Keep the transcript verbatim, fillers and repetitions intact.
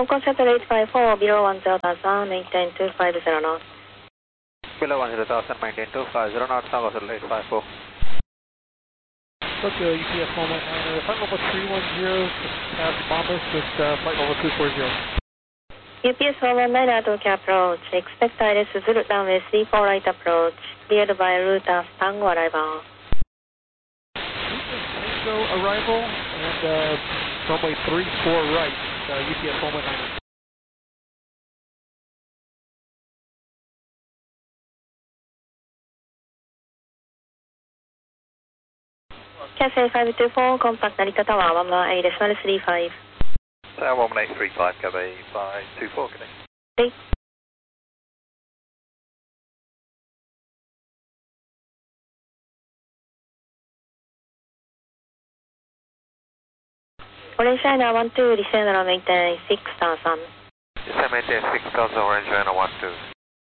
Hong Kong Shuttle eight five four, below one zero thousand, maintain two five zero knots. Below one zero thousand, maintain two five zero knots, Hong Kong Shuttle eight five four. Look, uh, U P S one one nine, uh, flight level three one zero, pass Bombus with uh, flight level two four zero. U P S one one nine, Atoki approach, expect I R S Zulu runway three four right approach, cleared by router Tango arrival. Tango arrival, and uh, runway three four right, uh, U P S one one nine. Cathay five two four, contact Narita Tower, one one eight decimal three five. Tower one one eight three five, Cathay five two four, good day. Three. Orange China one two, descend and maintain six thousand. Descend maintain six thousand, Orange China one two.